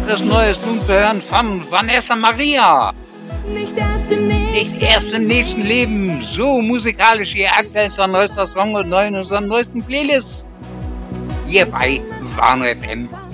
weiteres Neues nun zu hören von Vanessa Maria. Nicht erst im nächsten Leben. So musikalisch ihr aktuellster neuester Song und neu in unseren neuesten Playlists. Hier bei Warnow FM.